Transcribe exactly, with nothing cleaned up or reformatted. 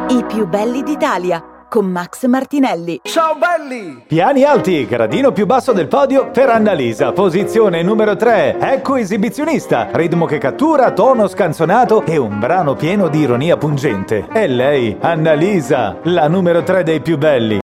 I più belli d'Italia con Max Martinelli. Ciao belli! Piani alti, gradino più basso del podio per Annalisa. Posizione numero tre. Ecco esibizionista. Ritmo che cattura, tono scanzonato e un brano pieno di ironia pungente. È lei, Annalisa, la numero tre dei più belli.